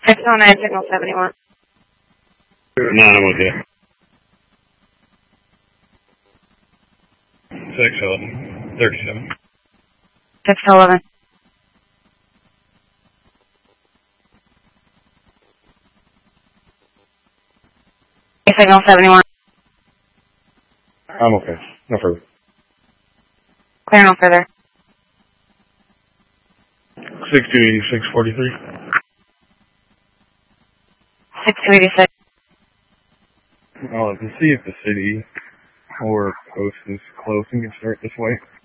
609, signal 71. 9, I'm with you. 611, 37. 611. Signal 71. I'm okay. No further. Clear no further. 6286, 43. 6286. To see if the city or post is close and can start this way.